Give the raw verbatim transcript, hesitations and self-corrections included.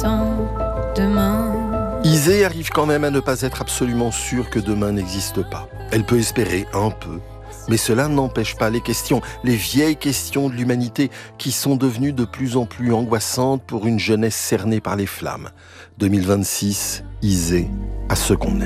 t'attends demain. Isée arrive quand même à ne pas être absolument sûre que demain n'existe pas. Elle peut espérer un peu, mais cela n'empêche pas les questions, les vieilles questions de l'humanité qui sont devenues de plus en plus angoissantes pour une jeunesse cernée par les flammes. deux mille vingt-six, Isée, à ce qu'on aime.